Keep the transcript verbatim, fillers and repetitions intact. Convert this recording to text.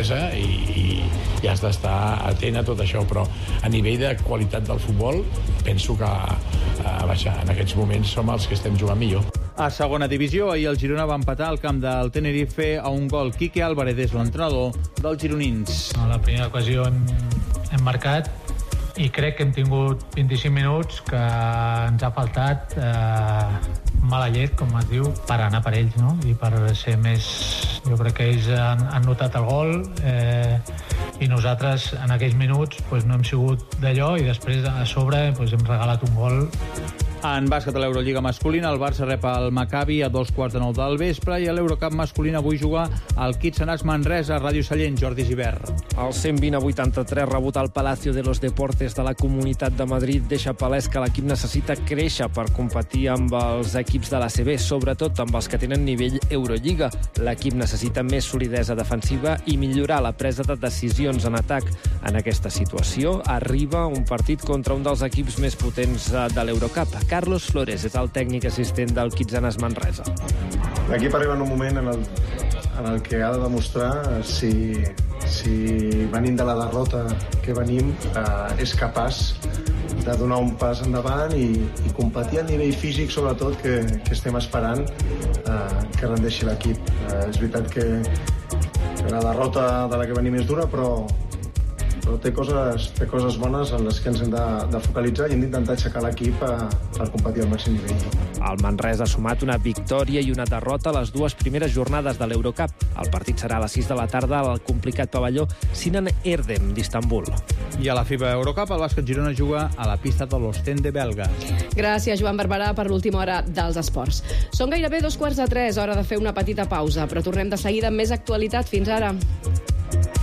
sorpresa i, i, i has d'estar atent a tot això, però a nivell de qualitat del futbol penso que eh, vaja, en aquests moments som els que estem jugant millor. A segona divisió, ahir el Girona va empatar al camp del Tenerife a un gol. Quique Álvarez és l'entrenador dels gironins. A la primera ocasió hem, hem marcat i crec que hem tingut vint-i-cinc minuts que ens ha faltat eh, mala llet, com es diu, per anar per ells, no? I per ser més... Jo crec que ells han, han notat el gol eh, i nosaltres en aquells minuts pues, no hem sigut d'allò i després a sobre pues, hem regalat un gol. En bàsquet a l'Eurolliga masculina, el Barça rep el Maccabi a dos quarts de nou del vespre i a l'Eurocup masculina avui juga el Kitsanats Manresa a Ràdio Sallent, Jordi Gibert. El cent vint a vuitanta-tres rebut al Palacio de los Deportes de la Comunitat de Madrid deixa palès que l'equip necessita créixer per competir amb els equips de l'A C B, sobretot amb els que tenen nivell Eurolliga. L'equip necessita més solidesa defensiva i millorar la presa de decisions en atac. En aquesta situació arriba un partit contra un dels equips més potents de l'Eurocup. Carlos Flores és el tècnic assistent del Kitsanats Manresa. L'equip arriba en un moment en el, en el que ha de demostrar si, si venim de la derrota que venim eh, és capaç de donar un pas endavant i, i competir a nivell físic, sobretot, que, que estem esperant eh, que rendeixi l'equip. Eh, és veritat que, que la derrota de la que venim és dura, però però té coses, té coses bones en les que ens hem de, de focalitzar i hem d'intentar aixecar l'equip a, per competir al màxim nivell. El Manresa ha sumat una victòria i una derrota a les dues primeres jornades de l'Eurocup. El partit serà a les sis de la tarda al complicat pavelló Sinan Erdem d'Istanbul. I a la FIBA Eurocup el bàsquet Girona juga a la pista de l'Ostende belga. Gràcies, Joan Barberà, per l'última hora dels esports. Són gairebé dos quarts de tres, hora de fer una petita pausa, però tornem de seguida amb més actualitat. Fins ara.